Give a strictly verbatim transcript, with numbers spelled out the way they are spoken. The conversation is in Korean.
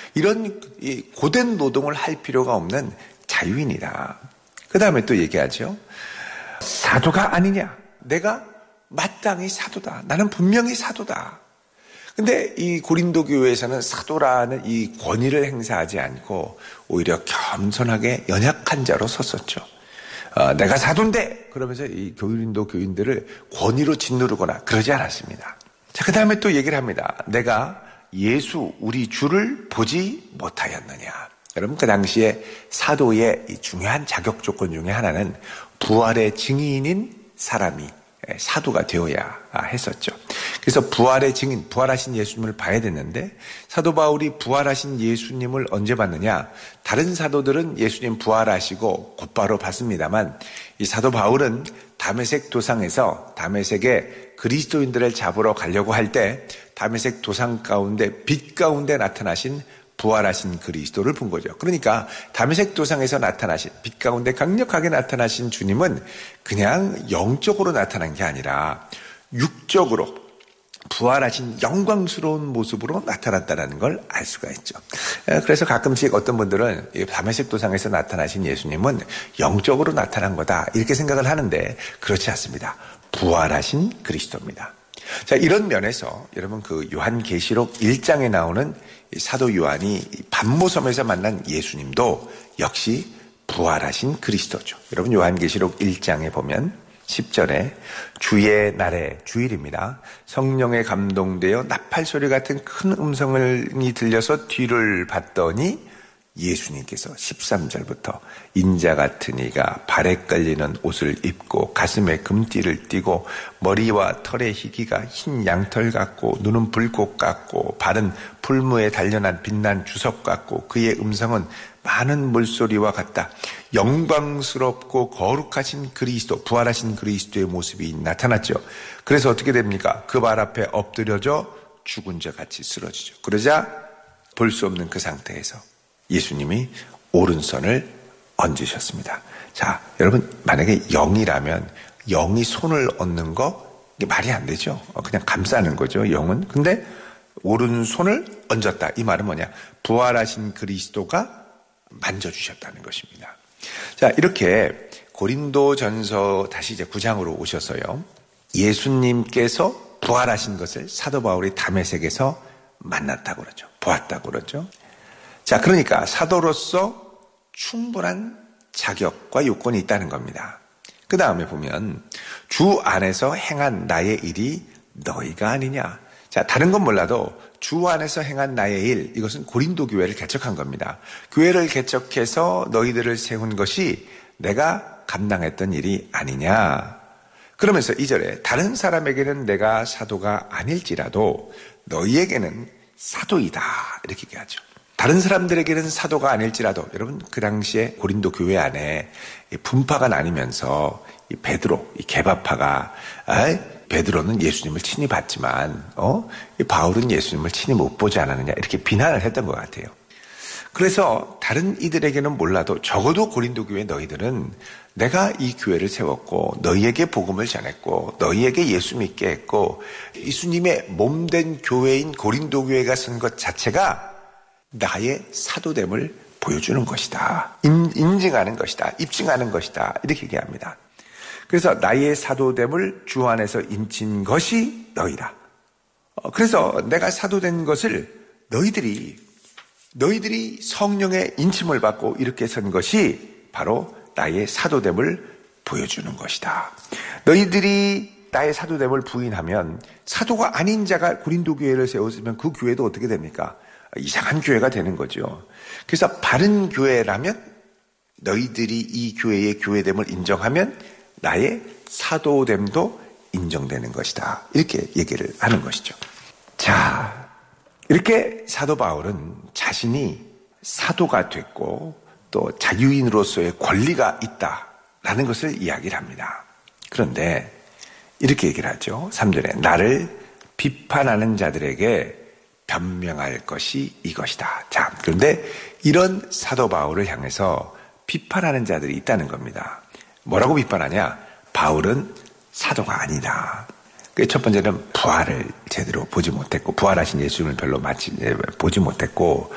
이런 고된 노동을 할 필요가 없는 자유인이다. 그 다음에 또 얘기하죠. 사도가 아니냐? 내가 마땅히 사도다. 나는 분명히 사도다. 근데 이 고린도 교회에서는 사도라는 이 권위를 행사하지 않고 오히려 겸손하게 연약한 자로 섰었죠. 어, 내가 사도인데 그러면서 이 고린도 교인들을 권위로 짓누르거나 그러지 않았습니다. 자, 그 다음에 또 얘기를 합니다. 내가 예수 우리 주를 보지 못하였느냐. 여러분, 그 당시에 사도의 이 중요한 자격 조건 중에 하나는 부활의 증인인 사람이 사도가 되어야 했었죠. 그래서 부활의 증인, 부활하신 예수님을 봐야 됐는데 사도 바울이 부활하신 예수님을 언제 봤느냐? 다른 사도들은 예수님 부활하시고 곧바로 봤습니다만 이 사도 바울은 다메섹 도상에서 다메섹에 그리스도인들을 잡으러 가려고 할 때 다메섹 도상 가운데 빛 가운데 나타나신 부활하신 그리스도를 본 거죠. 그러니까 다메섹 도상에서 나타나신 빛 가운데 강력하게 나타나신 주님은 그냥 영적으로 나타난 게 아니라 육적으로 부활하신 영광스러운 모습으로 나타났다는 걸 알 수가 있죠. 그래서 가끔씩 어떤 분들은 다메섹 도상에서 나타나신 예수님은 영적으로 나타난 거다 이렇게 생각을 하는데 그렇지 않습니다. 부활하신 그리스도입니다. 자, 이런 면에서 여러분 그 요한계시록 일 장에 나오는 사도 요한이 반모섬에서 만난 예수님도 역시 부활하신 그리스도죠. 여러분 요한계시록 일 장에 보면 십 절에 주의 날에 주일입니다. 성령에 감동되어 나팔 소리 같은 큰 음성이 들려서 뒤를 봤더니 예수님께서 십삼 절부터 인자 같은 이가 발에 깔리는 옷을 입고 가슴에 금띠를 띠고 머리와 털의 희기가 흰 양털 같고 눈은 불꽃 같고 발은 풀무에 단련한 빛난 주석 같고 그의 음성은 많은 물소리와 같다. 영광스럽고 거룩하신 그리스도, 부활하신 그리스도의 모습이 나타났죠. 그래서 어떻게 됩니까? 그 발 앞에 엎드려져 죽은 자 같이 쓰러지죠. 그러자 볼 수 없는 그 상태에서 예수님이 오른손을 얹으셨습니다. 자, 여러분 만약에 영이라면 영이 손을 얹는 거 이게 말이 안 되죠. 그냥 감싸는 거죠, 영은. 근데 오른손을 얹었다. 이 말은 뭐냐? 부활하신 그리스도가 만져주셨다는 것입니다. 자, 이렇게 고린도전서 다시 이제 구 장으로 오셔서요. 예수님께서 부활하신 것을 사도 바울이 다메섹에서 만났다고 그러죠. 보았다고 그러죠. 자, 그러니까 사도로서 충분한 자격과 요건이 있다는 겁니다. 그 다음에 보면 주 안에서 행한 나의 일이 너희가 아니냐. 자, 다른 건 몰라도 주 안에서 행한 나의 일, 이것은 고린도 교회를 개척한 겁니다. 교회를 개척해서 너희들을 세운 것이 내가 감당했던 일이 아니냐. 그러면서 이 절에 다른 사람에게는 내가 사도가 아닐지라도 너희에게는 사도이다. 이렇게 얘기하죠. 다른 사람들에게는 사도가 아닐지라도 여러분 그 당시에 고린도 교회 안에 분파가 나뉘면서 이 베드로, 이 개바파가 아이, 베드로는 예수님을 친히 봤지만 어? 이 바울은 예수님을 친히 못 보지 않았느냐 이렇게 비난을 했던 것 같아요. 그래서 다른 이들에게는 몰라도 적어도 고린도 교회 너희들은 내가 이 교회를 세웠고 너희에게 복음을 전했고 너희에게 예수 믿게 했고 예수님의 몸된 교회인 고린도 교회가 쓴 것 자체가 나의 사도됨을 보여주는 것이다. 인, 인증하는 것이다. 입증하는 것이다. 이렇게 얘기합니다. 그래서 나의 사도됨을 주 안에서 인친 것이 너희다. 그래서 내가 사도된 것을 너희들이 너희들이 성령의 인침을 받고 이렇게 선 것이 바로 나의 사도됨을 보여주는 것이다. 너희들이 나의 사도됨을 부인하면 사도가 아닌 자가 고린도 교회를 세웠으면 그 교회도 어떻게 됩니까? 이상한 교회가 되는 거죠. 그래서 바른 교회라면 너희들이 이 교회의 교회됨을 인정하면 나의 사도됨도 인정되는 것이다. 이렇게 얘기를 하는 것이죠. 자, 이렇게 사도 바울은 자신이 사도가 됐고 또 자유인으로서의 권리가 있다라는 것을 이야기를 합니다. 그런데 이렇게 얘기를 하죠. 삼 절에 나를 비판하는 자들에게 변명할 것이 이것이다. 자, 그런데 이런 사도 바울을 향해서 비판하는 자들이 있다는 겁니다. 뭐라고 비판하냐? 바울은 사도가 아니다. 첫 번째는 부활을 제대로 보지 못했고 부활하신 예수님을 별로 마치 보지 못했고